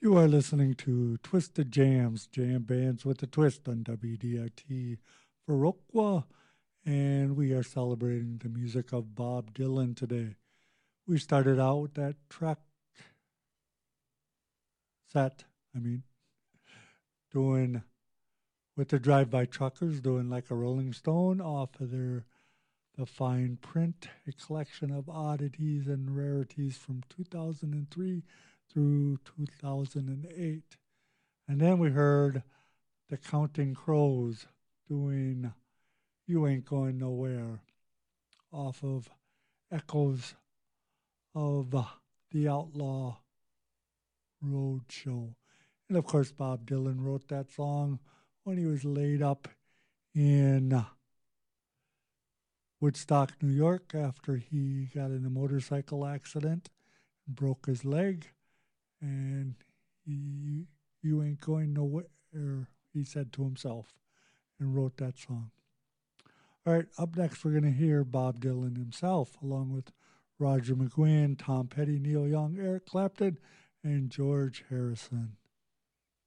You are listening to Twisted Jams, jam bands with a twist on WDIT Viroqua, and we are celebrating the music of Bob Dylan today. We started out with that track set, doing with the Drive-By Truckers, doing like a Rolling Stone off of their The Fine Print, a collection of oddities and rarities from 2003 through 2008. And then we heard the Counting Crows doing You Ain't Going Nowhere off of Echoes of the Outlaw Road Show. And of course, Bob Dylan wrote that song when he was laid up in Woodstock, New York, after he got in a motorcycle accident and broke his leg. And you ain't going nowhere, he said to himself, and wrote that song. All right, up next, we're going to hear Bob Dylan himself, along with Roger McGuinn, Tom Petty, Neil Young, Eric Clapton, and George Harrison.